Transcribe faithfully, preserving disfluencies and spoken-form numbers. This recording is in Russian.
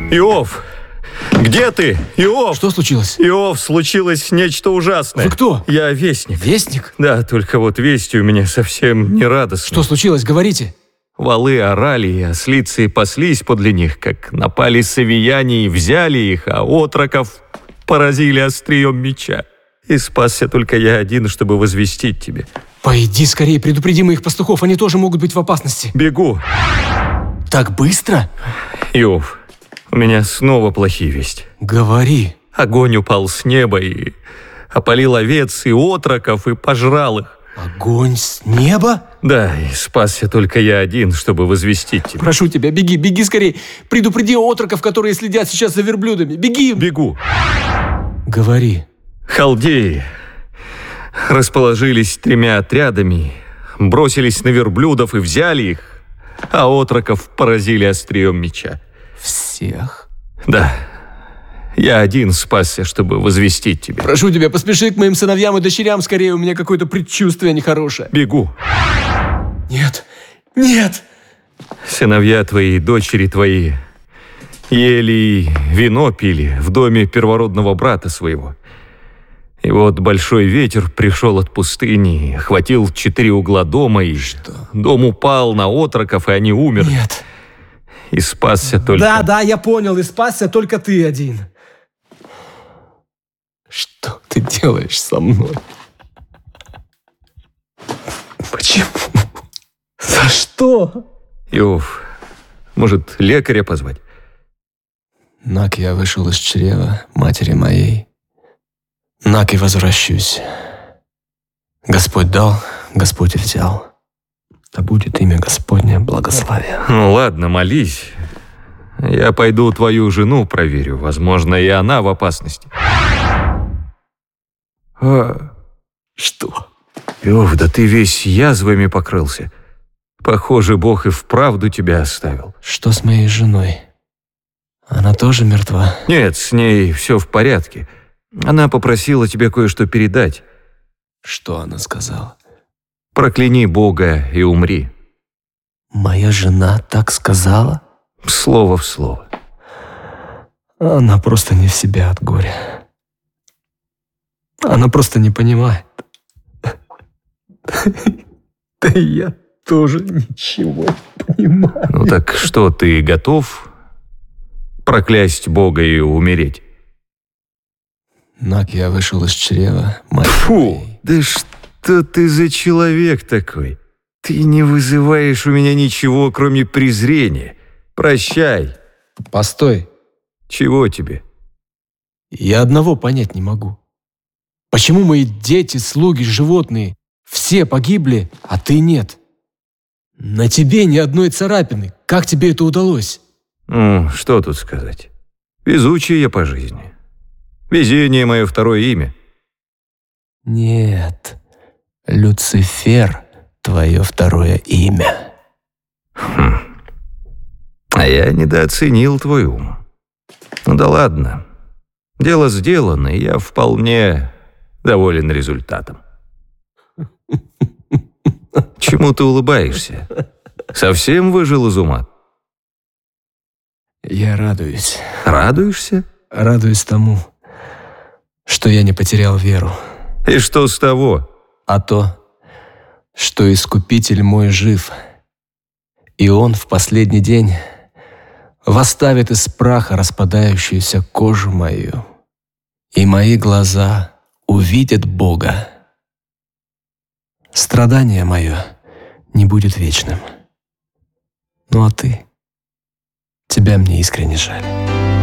Иов! Где ты, Иов? Что случилось? Иов, случилось нечто ужасное. Вы кто? Я вестник. Вестник? Да, только вот вести у меня совсем не радостные. Что случилось? Говорите. Валы орали, и ослицы паслись подле них, как напали савияне и взяли их, а отроков поразили острием меча. И спасся только я один, чтобы возвестить тебе. Пойди скорее, предупреди моих пастухов, они тоже могут быть в опасности. Бегу. Так быстро? Иов, у меня снова плохие вести. Говори. Огонь упал с неба и опалил овец и отроков и пожрал их. Огонь с неба? Да, и спасся только я один, чтобы возвестить тебе. Прошу тебя, беги, беги скорее. Предупреди отроков, которые следят сейчас за верблюдами. Беги. Бегу. Говори. Халдеи расположились тремя отрядами, бросились на верблюдов и взяли их, а отроков поразили острием меча. Всех? Да. Я один спасся, чтобы возвестить тебе. Прошу тебя, поспеши к моим сыновьям и дочерям скорее, у меня какое-то предчувствие нехорошее. Бегу. Нет, нет! Сыновья твои и дочери твои ели и вино пили в доме первородного брата своего. И вот большой ветер пришел от пустыни, охватил четыре угла дома, и Что? Дом упал на отроков, и они умерли. Нет. И спасся только... Да, да, я понял, и спасся только ты один. Что ты делаешь со мной? Почему? За что? Иов, может, лекаря позвать? Нак я вышел из чрева матери моей. Нак и возвращусь. Господь дал, Господь и взял. Да будет имя Господне благословен. Ну ладно, молись. Я пойду твою жену проверю. Возможно, и она в опасности. А... Что? Иов, да ты весь язвами покрылся. Похоже, Бог и вправду тебя оставил. Что с моей женой? Она тоже мертва? Нет, с ней все в порядке. Она попросила тебе кое-что передать. Что она сказала? Прокляни Бога и умри. Моя жена так сказала? Слово в слово. Она просто не в себя от горя. Она просто не понимает. Да и я тоже ничего не понимаю. Ну так что, ты готов проклясть Бога и умереть? Нак я вышел из чрева матери Фу, моей. да что ты за человек такой? Ты не вызываешь у меня ничего, кроме презрения. Прощай. Постой. Чего тебе? Я одного понять не могу. Почему мои дети, слуги, животные все погибли, а ты нет? На тебе ни одной царапины. Как тебе это удалось? Ну, что тут сказать? Везучий я по жизни. Везение — мое второе имя. Нет, Люцифер — твое второе имя. Хм. А я недооценил твой ум. Ну да ладно. Дело сделано, и я вполне доволен результатом. Чему ты улыбаешься? Совсем выжил из ума? Я радуюсь. Радуешься? Радуюсь тому, что я не потерял веру. И что с того? А то, что Искупитель мой жив, и Он в последний день восставит из праха распадающуюся кожу мою, и мои глаза увидят Бога. Страдание мое не будет вечным. Ну а ты? Тебя мне искренне жаль.